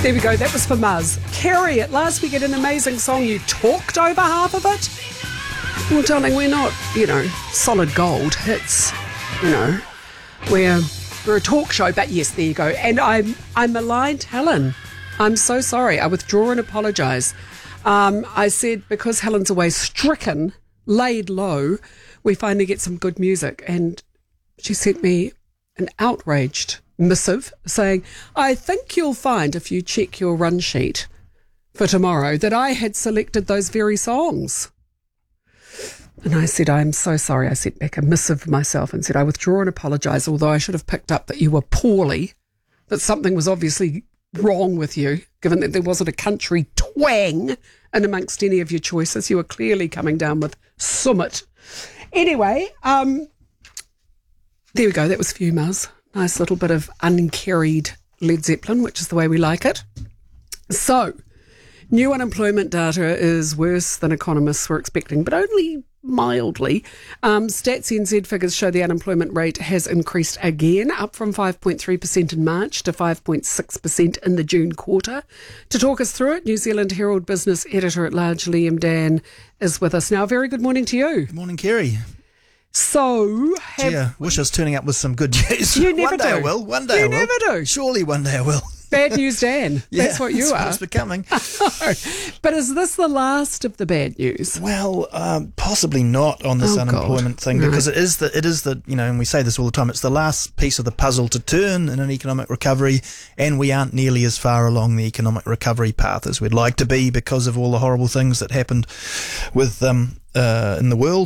There we go. That was for Muzz. Kerry, at last we get an amazing song. You talked over half of it. Well, darling, we're not, solid gold hits. We're a talk show. But yes, there you go. And I maligned Helen. I'm so sorry. I withdraw and apologise. I said because Helen's away stricken, laid low, we finally get some good music. And she sent me an outraged missive saying, I think you'll find if you check your run sheet for tomorrow that I had selected those very songs. And I said, I'm so sorry. I sent back a missive myself and said, I withdraw and apologise, although I should have picked up that you were poorly, that something was obviously wrong with you, given that there wasn't a country twang in amongst any of your choices. You were clearly coming down with summit. Anyway, there we go. That was for you, Muzz. Nice little bit of uncarried Led Zeppelin, which is the way we like it. So, new unemployment data is worse than economists were expecting, but only mildly. Stats NZ figures show the unemployment rate has increased again, up from 5.3% in March to 5.6% in the June quarter. To talk us through it, New Zealand Herald business editor-at-large Liam Dan is with us now. Very good morning to you. Good morning, Kerry. So, I wish I was turning up with some good news. You never one day do. I will. One day I will. You never do. Surely one day I will. Bad news, Dan. That's what you are. It's becoming. But is this the last of the bad news? Well, possibly not on this unemployment thing, because it is the and we say this all the time, it's the last piece of the puzzle to turn in an economic recovery, and we aren't nearly as far along the economic recovery path as we'd like to be because of all the horrible things that happened with in the world.